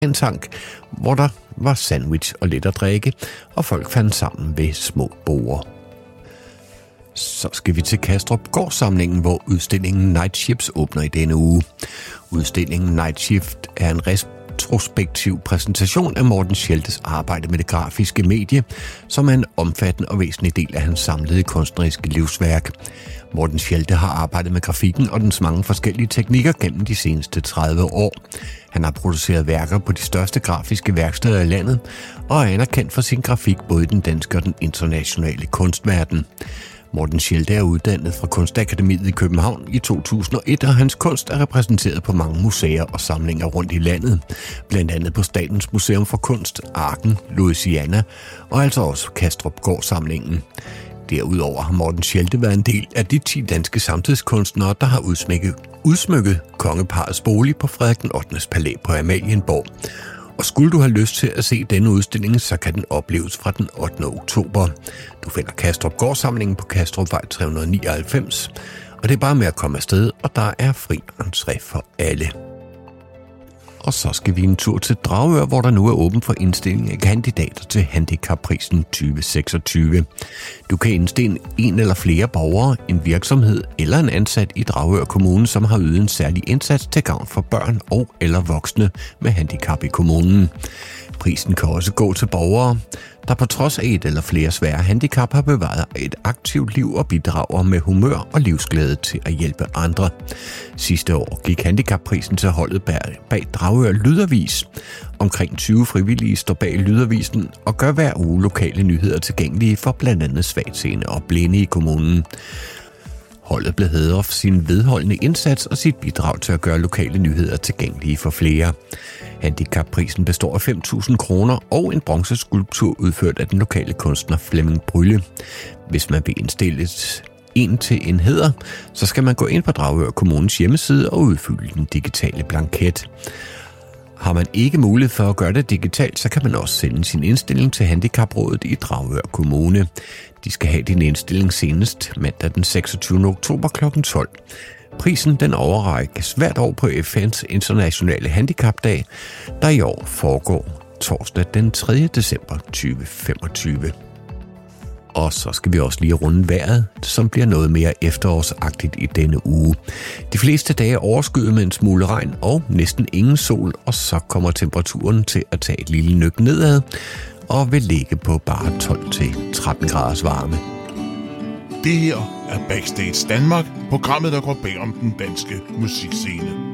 en tank, hvor der var sandwich og lidt at drikke, og folk fandt sammen ved små borde. Så skal vi til Kastrup Gårdssamlingen, hvor udstillingen Night Ships åbner i denne uge. Udstillingen Night Shift er en retrospektiv præsentation af Morten Scheltes arbejde med det grafiske medie, som er en omfattende og væsentlig del af hans samlede kunstneriske livsværk. Morten Schelte har arbejdet med grafikken og dens mange forskellige teknikker gennem de seneste 30 år. Han har produceret værker på de største grafiske værksteder i landet, og er anerkendt for sin grafik både i den danske og den internationale kunstverden. Morten Schelte er uddannet fra Kunstakademiet i København i 2001, og hans kunst er repræsenteret på mange museer og samlinger rundt i landet. Blandt andet på Statens Museum for Kunst, Arken, Louisiana og altså også Kastrup Gårdssamlingen. Derudover har Morten Schelte været en del af de 10 danske samtidskunstnere, der har udsmykket kongeparrets bolig på Frederik den 8. palæ på Amalienborg. Og skulle du have lyst til at se denne udstilling, så kan den opleves fra den 8. oktober. Du finder Kastrup Gårdssamlingen på Kastrupvej 399, og det er bare med at komme afsted, og der er fri entré for alle. Og så skal vi en tur til Dragør, hvor der nu er åben for indstilling af kandidater til Handicapprisen 2026. Du kan indstille en eller flere borgere, en virksomhed eller en ansat i Dragør Kommune, som har ydet en særlig indsats til gavn for børn og eller voksne med handicap i kommunen. Prisen kan også gå til borgere, der på trods af et eller flere svære handicap har bevaret et aktivt liv og bidrager med humør og livsglæde til at hjælpe andre. Sidste år gik handicapprisen til holdet bag Dragør Lydavis. Omkring 20 frivillige står bag Lydavisen og gør hver uge lokale nyheder tilgængelige for blandt andet svagtseende og blinde i kommunen. Holdet blev hædret for sin vedholdende indsats og sit bidrag til at gøre lokale nyheder tilgængelige for flere. Handicapprisen består af 5.000 kroner og en bronzeskulptur udført af den lokale kunstner Flemming Brylle. Hvis man vil indstille en til en hæder, så skal man gå ind på Dragør Kommunes hjemmeside og udfylde den digitale blanket. Har man ikke mulighed for at gøre det digitalt, så kan man også sende sin indstilling til Handicaprådet i Dragør Kommune. De skal have din indstilling senest mandag den 26. oktober kl. 12. Prisen den overrækkes hvert år på FN's Internationale Handicapdag, der i år foregår torsdag den 3. december 2025. Og så skal vi også lige runde vejret, som bliver noget mere efterårsagtigt i denne uge. De fleste dage er overskyet med en smule regn og næsten ingen sol, og så kommer temperaturen til at tage et lille nøk nedad og vil ligge på bare 12-13 graders varme. Det her er Backstage Danmark, programmet, der går bag om den danske musikscene.